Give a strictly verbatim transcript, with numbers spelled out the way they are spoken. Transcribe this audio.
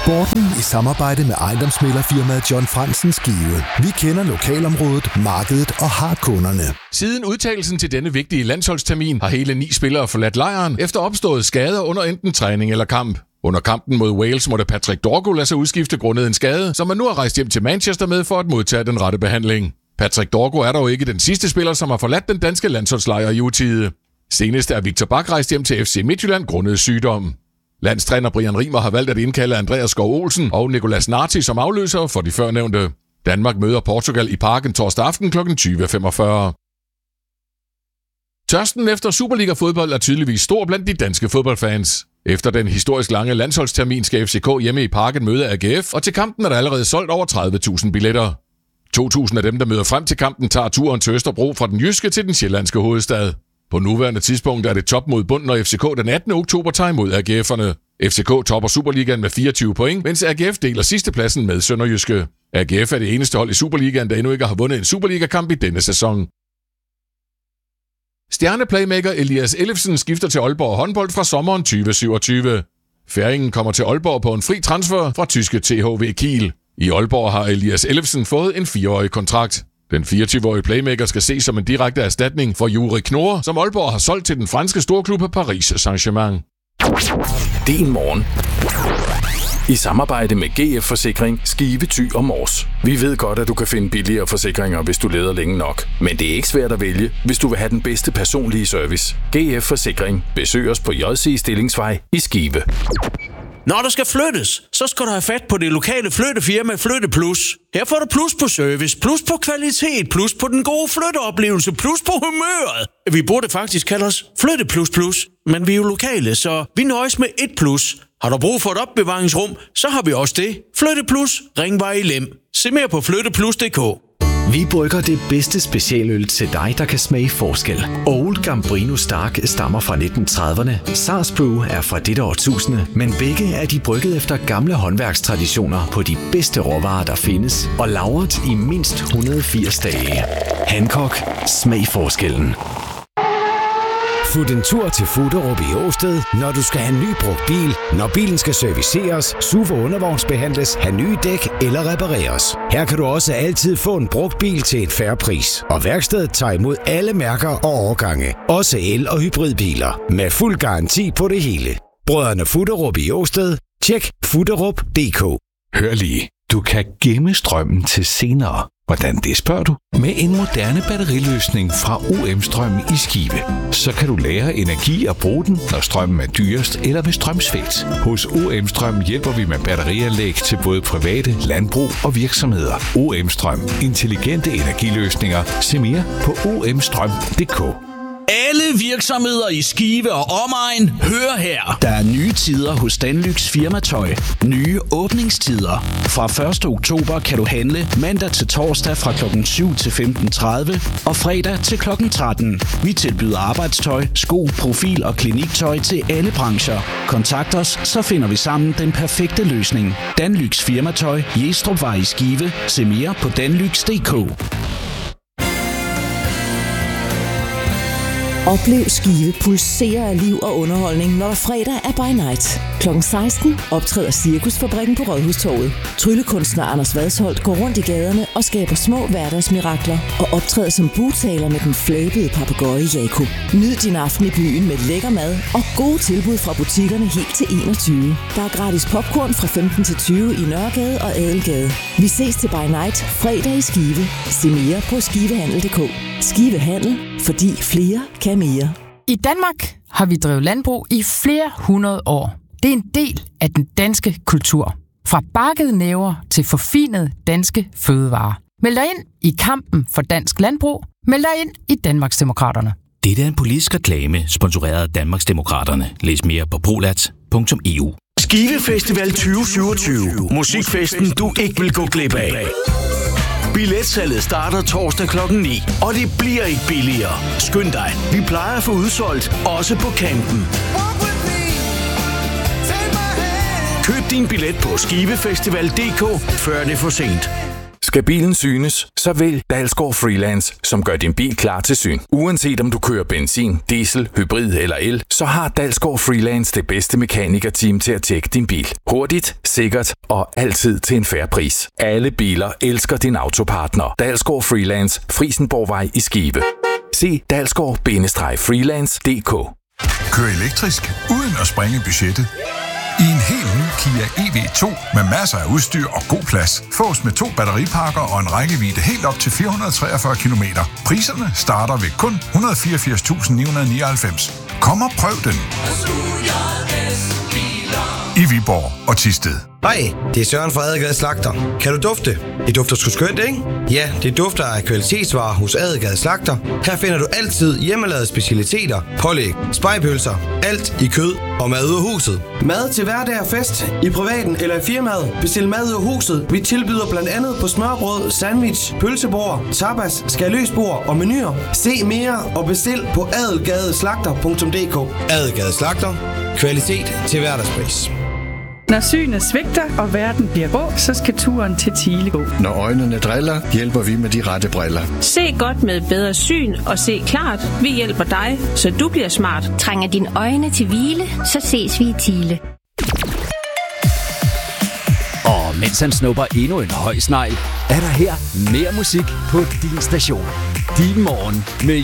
Sporten i samarbejde med ejendomsmæglerfirmaet John Fransen Skive. Vi kender lokalområdet, markedet og har kunderne. Siden udtagelsen til denne vigtige landsholdstermin har hele ni spillere forladt lejren efter opstået skader under enten træning eller kamp. Under kampen mod Wales måtte Patrick Dorgo lade sig udskifte grundet en skade, som man nu har rejst hjem til Manchester med for at modtage den rette behandling. Patrick Dorgo er dog ikke den sidste spiller, som har forladt den danske landsholdslejr i utide. Senest er Victor Bak rejst hjem til F C Midtjylland grundet sygdom. Landstræner Brian Rimer har valgt at indkalde Andreas Skov Olsen og Nicolas Narti som afløser for de førnævnte. Danmark møder Portugal i Parken torsdag aften kl. tyve femogfyrre. Tørsten efter Superliga-fodbold er tydeligvis stor blandt de danske fodboldfans. Efter den historisk lange landsholdstermin skal F C K hjemme i Parken møde A G F, og til kampen er der allerede solgt over tredive tusind billetter. to tusind af dem, der møder frem til kampen, tager turen til Østerbro fra den jyske til den sjællandske hovedstad. På nuværende tidspunkt er det top mod bund, når F C K den attende oktober tager imod A G F'erne. F C K topper Superligaen med fireogtyve point, mens A G F deler sidstepladsen med Sønderjyske. A G F er det eneste hold i Superligaen, der endnu ikke har vundet en Superliga-kamp i denne sæson. Stjerneplaymaker Elias Ellefsen skifter til Aalborg håndbold fra sommeren tyve syvogtyve. Færingen kommer til Aalborg på en fri transfer fra tyske T H V Kiel. I Aalborg har Elias Ellefsen fået en fireårig kontrakt. Den fireogtyve-årige playmaker skal ses som en direkte erstatning for Juri Knorr, som Aalborg har solgt til den franske storklub Paris Saint-Germain. Din morgen. I samarbejde med G F Forsikring, Skive, Thy og Mors. Vi ved godt, at du kan finde billigere forsikringer, hvis du leder længe nok. Men det er ikke svært at vælge, hvis du vil have den bedste personlige service. G F Forsikring. Besøg os på J C Stillingsvej i Skive. Når der skal flyttes, så skal du have fat på det lokale flyttefirma Flytte Plus. Her får du plus på service, plus på kvalitet, plus på den gode flytteoplevelse, plus på humøret. Vi burde faktisk kalde os Flytte Plus Plus, men vi er jo lokale, så vi nøjes med et plus. Har du brug for et opbevaringsrum, så har vi også det. Flytte Plus, Ringvej i Lem. Se mere på flytteplus punktum d k. Vi brygger det bedste specialøl til dig, der kan smage forskel. Old Gambrino Stark stammer fra nitten trediverne. Sars Brew er fra dette årtusinde, men begge er de brygget efter gamle håndværkstraditioner på de bedste råvarer, der findes, og lagret i mindst et hundrede og firs dage. Hancock. Smag forskellen. Fut en tur til Fuderup i Åsted, når du skal have en ny brugt bil, når bilen skal serviceres, S U V og undervognsbehandles, have nye dæk eller repareres. Her kan du også altid få en brugt bil til en fair pris. Og værkstedet tager imod alle mærker og årgange, også el- og hybridbiler, med fuld garanti på det hele. Brødrene Fuderup i Åsted. Tjek fuderup punktum d k. Hør lige, du kan gemme strømmen til senere. Hvordan det spørger du? Med en moderne batteriløsning fra O M Strøm i Skive. Så kan du lære energi og bruge den, når strømmen er dyrest eller ved strømsvigt. Hos O M Strøm hjælper vi med batterianlæg til både private, landbrug og virksomheder. O M Strøm. Intelligente energiløsninger. Se mere på o m strøm punktum d k. Alle virksomheder i Skive og omegn, hør her. Der er nye tider hos Danlyks Firmatøj. Nye åbningstider. Fra første oktober kan du handle mandag til torsdag fra klokken syv til femten tredive og fredag til klokken tretten. Vi tilbyder arbejdstøj, sko, profil og kliniktøj til alle brancher. Kontakt os, så finder vi sammen den perfekte løsning. Danlyks Firmatøj, Jestrupvej i Skive. Se mere på danlyks punktum d k. Oplev Skive pulsere af liv og underholdning, når der fredag er by night. klokken seksten optræder Cirkusfabrikken på Rådhustorvet. Tryllekunstner Anders Vadsholt går rundt i gaderne og skaber små hverdagsmirakler og optræder som bugtaler med den flabede papegøje Jakob. Nyd din aften i byen med lækker mad og gode tilbud fra butikkerne helt til enogtyve. Der er gratis popcorn fra femten til tyve i Nørregade og Adelgade. Vi ses til by night fredag i Skive. Se mere på skivehandel punktum d k. Skive Handel, fordi flere kan mere. I Danmark har vi drevet landbrug i flere hundrede år. Det er en del af den danske kultur. Fra bakkede næver til forfinede danske fødevarer. Meld dig ind i kampen for dansk landbrug. Meld dig ind i Danmarksdemokraterne. Dette er en politisk reklame, sponsoreret af Danmarksdemokraterne. Læs mere på brolat punktum e u. Skive Festival tyve syvogtyve. Musikfesten, du ikke vil gå glip af. Billetsalget starter torsdag klokken ni, og det bliver ikke billigere. Skynd dig, vi plejer at få udsolgt, også på campen. Køb din billet på skivefestival punktum d k, før det er for sent. Skal bilen synes, så vælg Dalsgaard Freelance, som gør din bil klar til syn. Uanset om du kører benzin, diesel, hybrid eller el, så har Dalsgaard Freelance det bedste mekanikerteam til at tjekke din bil. Hurtigt, sikkert og altid til en fair pris. Alle biler elsker din autopartner. Dalsgaard Freelance, Frisenborgvej i Skive. Se dalsgaard freelance punktum d k. Kør elektrisk uden at sprænge budgettet. I en helt ny Kia E V to med masser af udstyr og god plads. Fås med to batteripakker og en rækkevidde helt op til fire hundrede treogfyrre kilometer. Priserne starter ved kun et hundrede og fireogfirs tusind ni hundrede nioghalvfems. Kom og prøv den. I Viborg og Thisted. Hej, det er Søren fra Adegade Slagter. Kan du dufte? Det dufter sgu skønt, ikke? Ja, det dufter af kvalitetsvarer hos Adegade Slagter. Her finder du altid hjemmelavede specialiteter, pålæg, spegepølser, alt i kød og mad ud af huset. Mad til hverdag og fest, i privaten eller i firmaet. Bestil mad ud af huset. Vi tilbyder blandt andet på smørbrød, sandwich, pølsebord, tapas, skærløsbord og menuer. Se mere og bestil på adelgadeslagter punktum d k. Adegade Slagter. Kvalitet til hverdagspris. Når synet svigter, og verden bliver grå, så skal turen til Thiele gå. Når øjnene driller, hjælper vi med de rette briller. Se godt med bedre syn og se klart. Vi hjælper dig, så du bliver smart. Trænger dine øjne til hvile, så ses vi i Thiele. Og mens han snupper endnu en høj snegl, er der her mere musik på din station. Din morgen med